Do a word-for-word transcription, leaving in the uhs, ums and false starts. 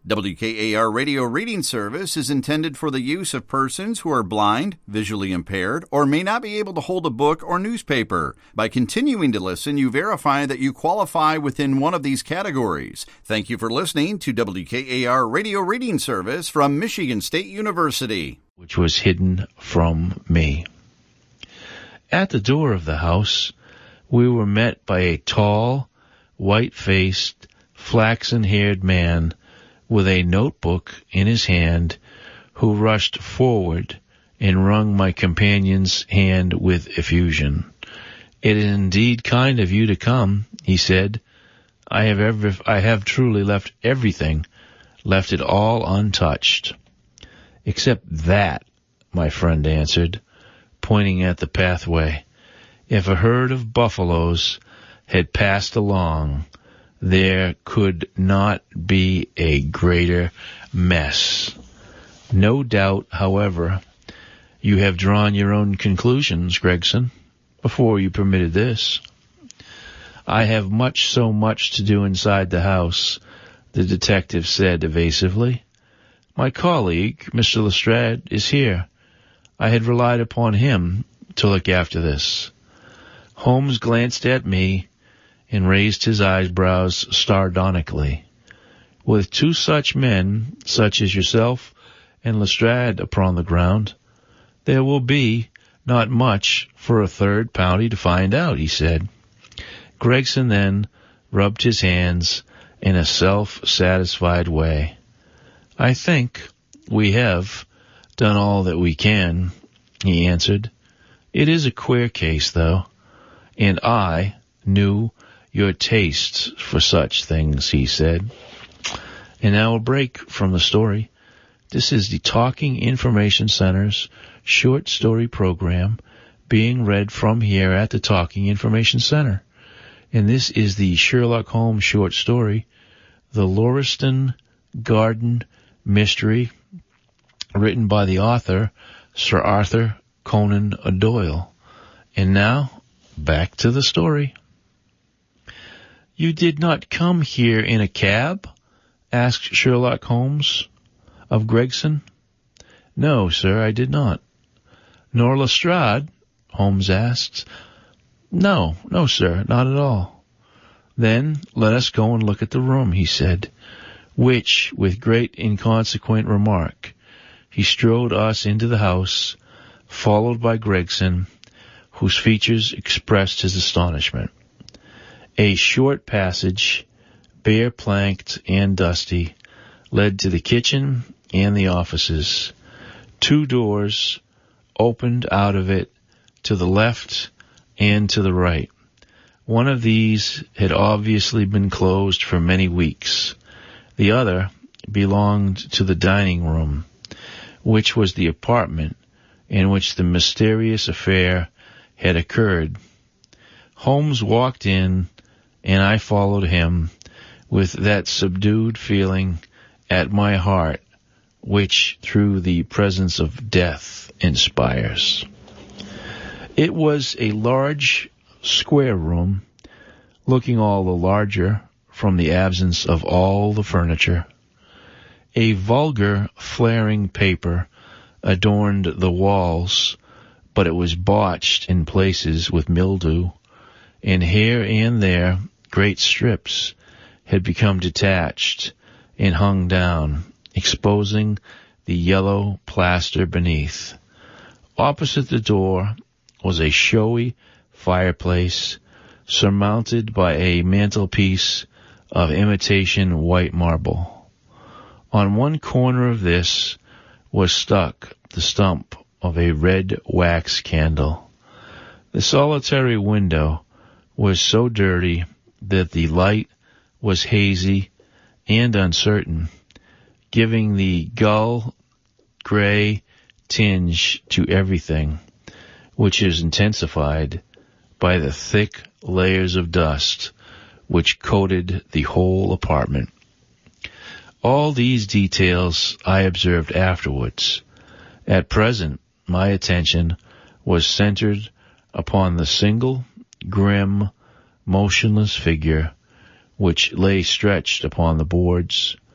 W K A R Radio Reading Service is intended for the use of persons who are blind, visually impaired, or may not be able to hold a book or newspaper. By continuing to listen, you verify that you qualify within one of these categories. Thank you for listening to W K A R Radio Reading Service from Michigan State University. Which was hidden from me. At the door of the house, we were met by a tall, white-faced, flaxen-haired man with a notebook in his hand, who rushed forward and wrung my companion's hand with effusion. "It is indeed kind of you to come," he said. I have ever, I have truly left everything, left it all untouched." "Except that," my friend answered, pointing at the pathway. "If a herd of buffaloes had passed along, there could not be a greater mess. No doubt, however, you have drawn your own conclusions, Gregson, before you permitted this." "I have much, so much to do inside the house," the detective said evasively. "My colleague, Mister Lestrade, is here. I had relied upon him to look after this." Holmes glanced at me and raised his eyebrows sardonically. "With two such men, such as yourself and Lestrade, upon the ground, there will be not much for a third party to find out," he said. Gregson then rubbed his hands in a self-satisfied way. "I think we have done all that we can," he answered. "It is a queer case, though, and I knew your tastes for such things," he said. And now a break from the story. This is the Talking Information Center's short story program being read from here at the Talking Information Center. And this is the Sherlock Holmes short story, The Lauriston Garden Mystery, written by the author, Sir Arthur Conan Doyle. And now, back to the story. "You did not come here in a cab?" asked Sherlock Holmes of Gregson. "No, sir, I did not." "Nor Lestrade?" Holmes asked. "No, no, sir, not at all." "Then let us go and look at the room," he said, which, with great inconsequent remark, he strode us into the house, followed by Gregson, whose features expressed his astonishment. A short passage, bare-planked and dusty, led to the kitchen and the offices. Two doors opened out of it to the left and to the right. One of these had obviously been closed for many weeks. The other belonged to the dining room, which was the apartment in which the mysterious affair had occurred. Holmes walked in, and I followed him with that subdued feeling at my heart which, through the presence of death, inspires. It was a large, square room, looking all the larger from the absence of all the furniture. A vulgar, flaring paper adorned the walls, but it was botched in places with mildew, and here and there great strips had become detached and hung down, exposing the yellow plaster beneath. Opposite the door was a showy fireplace surmounted by a mantelpiece of imitation white marble. On one corner of this was stuck the stump of a red wax candle. The solitary window was so dirty that the light was hazy and uncertain, giving the dull gray tinge to everything, which is intensified by the thick layers of dust which coated the whole apartment. All these details I observed afterwards. At present, my attention was centered upon the single, grim, motionless figure which lay stretched upon the boards,